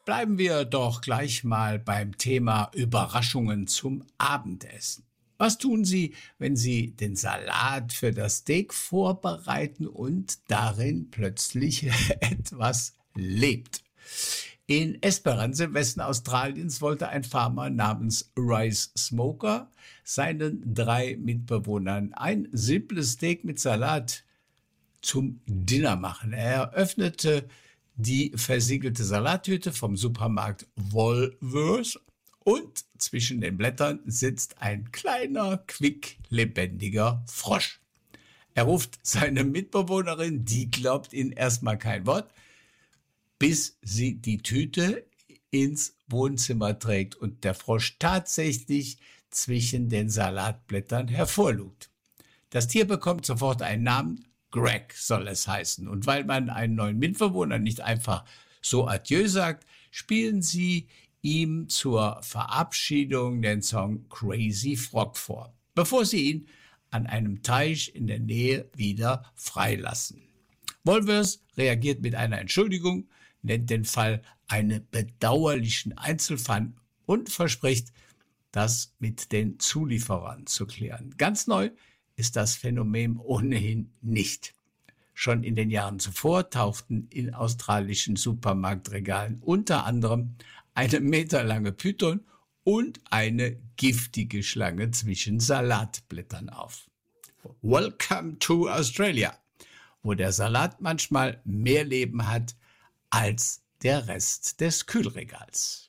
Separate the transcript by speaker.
Speaker 1: Bleiben wir doch gleich mal beim Thema Überraschungen zum Abendessen. Was tun Sie, wenn Sie den Salat für das Steak vorbereiten und darin plötzlich etwas lebt? In Esperance im Westen Australiens wollte ein Farmer namens Rice Smoker seinen 3 Mitbewohnern ein simples Steak mit Salat zum Dinner machen. Er öffnete die versiegelte Salattüte vom Supermarkt Woolworths und zwischen den Blättern sitzt ein kleiner, quicklebendiger Frosch. Er ruft seine Mitbewohnerin, die glaubt ihm erstmal kein Wort, bis sie die Tüte ins Wohnzimmer trägt und der Frosch tatsächlich zwischen den Salatblättern hervorlugt. Das Tier bekommt sofort einen Namen, Greg soll es heißen. Und weil man einen neuen Mitbewohner nicht einfach so Adieu sagt, spielen sie ihm zur Verabschiedung den Song Crazy Frog vor, bevor sie ihn an einem Teich in der Nähe wieder freilassen. Woolworths reagiert mit einer Entschuldigung, nennt den Fall einen bedauerlichen Einzelfall und verspricht, das mit den Zulieferern zu klären. Ganz neu ist das Phänomen ohnehin nicht. Schon in den Jahren zuvor tauchten in australischen Supermarktregalen unter anderem eine meterlange Python und eine giftige Schlange zwischen Salatblättern auf. Welcome to Australia, wo der Salat manchmal mehr Leben hat als der Rest des Kühlregals.